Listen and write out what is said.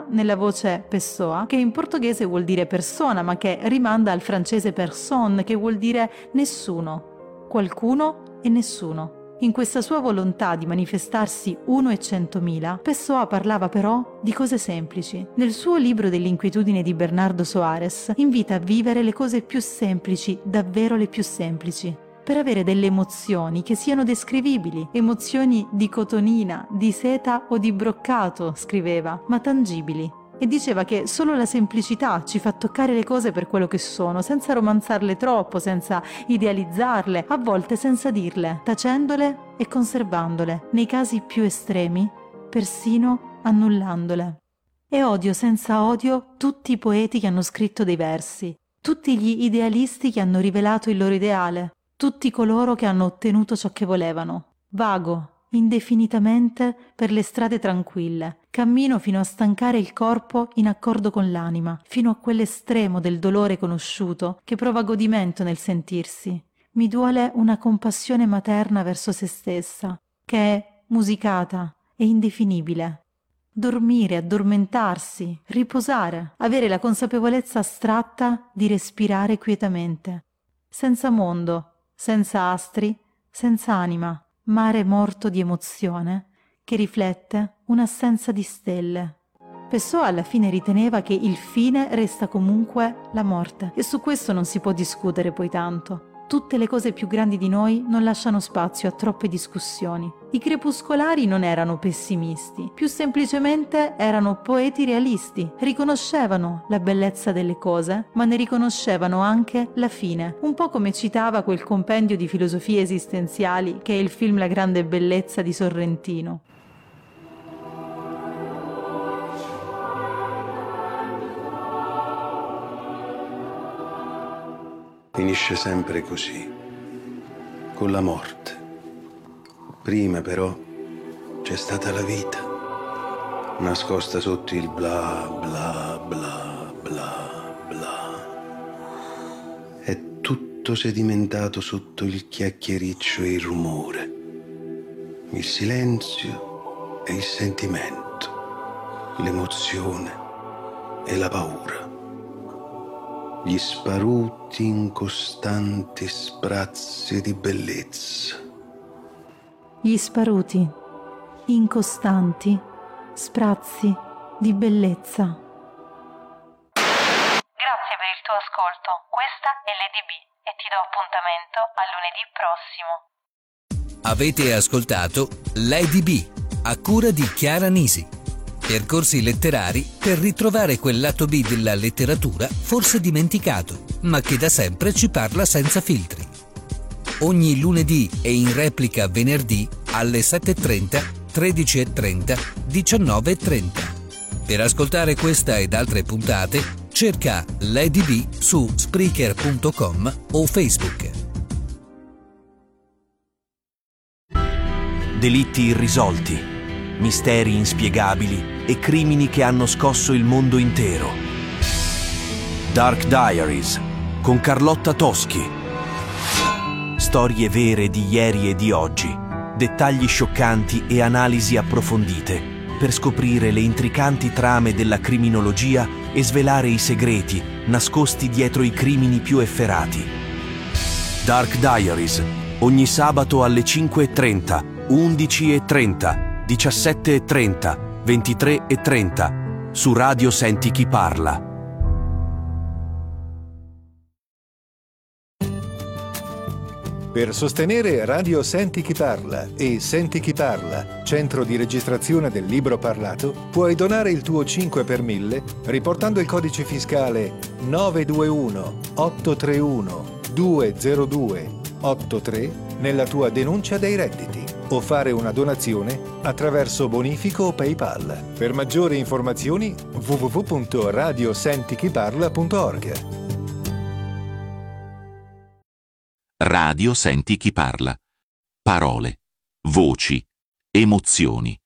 nella voce Pessoa, che in portoghese vuol dire persona, ma che rimanda al francese personne, che vuol dire nessuno, qualcuno e nessuno. In questa sua volontà di manifestarsi uno e 100.000, Pessoa parlava però di cose semplici. Nel suo libro dell'inquietudine di Bernardo Soares invita a vivere le cose più semplici, davvero le più semplici, per avere delle emozioni che siano descrivibili, emozioni di cotonina, di seta o di broccato, scriveva, ma tangibili. E diceva che solo la semplicità ci fa toccare le cose per quello che sono, senza romanzarle troppo, senza idealizzarle, a volte senza dirle, tacendole e conservandole, nei casi più estremi, persino annullandole. E odio senza odio tutti i poeti che hanno scritto dei versi, tutti gli idealisti che hanno rivelato il loro ideale, tutti coloro che hanno ottenuto ciò che volevano. Vago, indefinitamente per le strade tranquille, cammino fino a stancare il corpo in accordo con l'anima, fino a quell'estremo del dolore conosciuto che prova godimento nel sentirsi. Mi duole una compassione materna verso se stessa, che è musicata e indefinibile. Dormire, addormentarsi, riposare, avere la consapevolezza astratta di respirare quietamente, senza mondo, senza astri, senza anima, mare morto di emozione che riflette un'assenza di stelle. Pessoa alla fine riteneva che il fine resta comunque la morte, e su questo non si può discutere poi tanto. Tutte le cose più grandi di noi non lasciano spazio a troppe discussioni. I crepuscolari non erano pessimisti, più semplicemente erano poeti realisti. Riconoscevano la bellezza delle cose, ma ne riconoscevano anche la fine. Un po' come citava quel compendio di filosofie esistenziali che è il film La grande bellezza di Sorrentino. Finisce sempre così, con la morte. Prima però c'è stata la vita, nascosta sotto il bla bla bla bla bla. È tutto sedimentato sotto il chiacchiericcio e il rumore, il silenzio e il sentimento, l'emozione e la paura. Gli sparuti incostanti sprazzi di bellezza. Gli sparuti, incostanti, sprazzi di bellezza. Grazie per il tuo ascolto. Questa è l'EDB e ti do appuntamento a lunedì prossimo. Avete ascoltato l'EDB a cura di Chiara Nisi. Percorsi letterari per ritrovare quel lato B della letteratura forse dimenticato, ma che da sempre ci parla senza filtri. Ogni lunedì e in replica venerdì alle 7:30, 13:30, 19:30. Per ascoltare questa ed altre puntate, cerca l'EDB su Spreaker.com o Facebook. Delitti irrisolti, misteri inspiegabili e crimini che hanno scosso il mondo intero. Dark Diaries con Carlotta Toschi. Storie vere di ieri e di oggi, dettagli scioccanti e analisi approfondite per scoprire le intricanti trame della criminologia e svelare i segreti nascosti dietro i crimini più efferati. Dark Diaries, ogni sabato alle 5:30, 11:30, 17:30, 23:30 su Radio Senti Chi Parla. Per sostenere Radio Senti Chi Parla e Senti Chi Parla, centro di registrazione del libro parlato, puoi donare il tuo 5 per 1000 riportando il codice fiscale 921 831 202 83 nella tua denuncia dei redditi, o fare una donazione attraverso bonifico o PayPal. Per maggiori informazioni www.radiosentichiparla.org. Radio Senti Chi Parla. Parole, voci, emozioni.